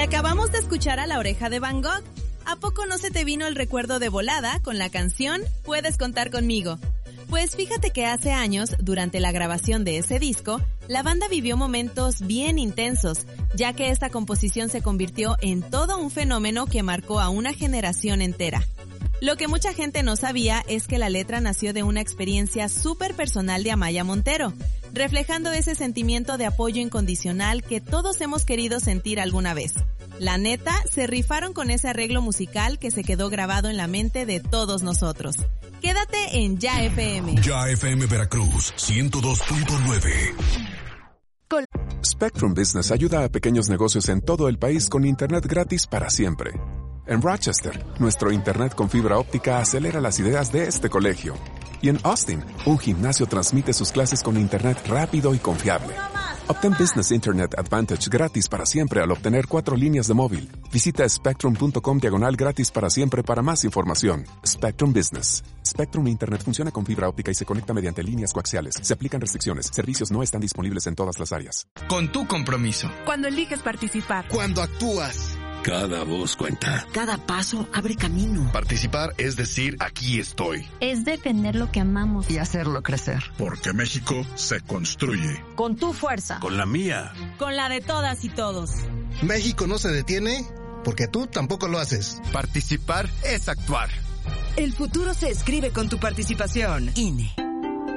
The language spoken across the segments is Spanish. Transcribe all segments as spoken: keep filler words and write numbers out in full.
acabamos de escuchar a La Oreja de Van Gogh. ¿A poco no se te vino el recuerdo de volada con la canción Puedes contar conmigo? Pues fíjate que hace años, durante la grabación de ese disco, la banda vivió momentos bien intensos, ya que esta composición se convirtió en todo un fenómeno que marcó a una generación entera. Lo que mucha gente no sabía es que la letra nació de una experiencia súper personal de Amaya Montero, reflejando ese sentimiento de apoyo incondicional que todos hemos querido sentir alguna vez. La neta, se rifaron con ese arreglo musical que se quedó grabado en la mente de todos nosotros. Quédate en Ya F M. Ya F M Veracruz, ciento dos punto nueve. Spectrum Business ayuda a pequeños negocios en todo el país con internet gratis para siempre. En Rochester, nuestro internet con fibra óptica acelera las ideas de este colegio. Y en Austin, un gimnasio transmite sus clases con internet rápido y confiable. Obtén Business Internet Advantage gratis para siempre al obtener cuatro líneas de móvil. Visita spectrum.com diagonal gratis para siempre para más información. Spectrum Business. Spectrum Internet funciona con fibra óptica y se conecta mediante líneas coaxiales. Se aplican restricciones. Servicios no están disponibles en todas las áreas. Con tu compromiso. Cuando eliges participar. Cuando actúas. Cada voz cuenta. Cada paso abre camino. Participar es decir, aquí estoy. Es defender lo que amamos y hacerlo crecer. Porque México se construye. Con tu fuerza. Con la mía. Con la de todas y todos. México no se detiene porque tú tampoco lo haces. Participar es actuar. El futuro se escribe con tu participación. I N E.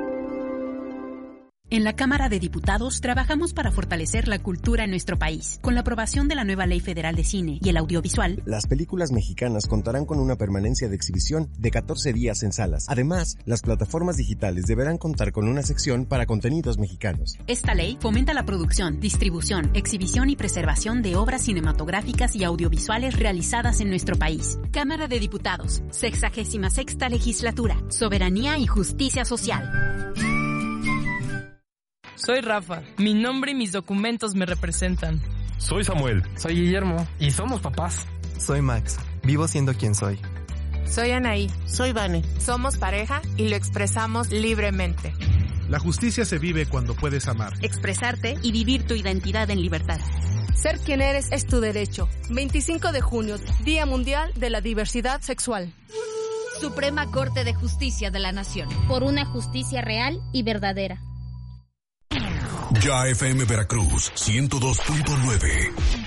En la Cámara de Diputados trabajamos para fortalecer la cultura en nuestro país. Con la aprobación de la nueva Ley Federal de Cine y el Audiovisual, las películas mexicanas contarán con una permanencia de exhibición de catorce días en salas. Además, las plataformas digitales deberán contar con una sección para contenidos mexicanos. Esta ley fomenta la producción, distribución, exhibición y preservación de obras cinematográficas y audiovisuales realizadas en nuestro país. Cámara de Diputados, sexagésima sexta legislatura, soberanía y justicia social. Soy Rafa. Mi nombre y mis documentos me representan. Soy Samuel. Soy Guillermo. Y somos papás. Soy Max. Vivo siendo quien soy. Soy Anaí. Soy Vane. Somos pareja y lo expresamos libremente. La justicia se vive cuando puedes amar. Expresarte y vivir tu identidad en libertad. Ser quien eres es tu derecho. veinticinco de junio, Día Mundial de la Diversidad Sexual. Suprema Corte de Justicia de la Nación. Por una justicia real y verdadera. Ya F M Veracruz, ciento dos punto nueve.